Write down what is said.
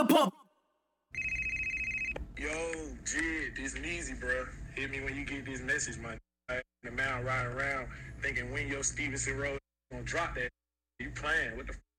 Yo, Jid, this Neezy, bro. Hit me when you get this message, man. The man riding around thinking when your Stevenson Road gonna drop that. You playing? What the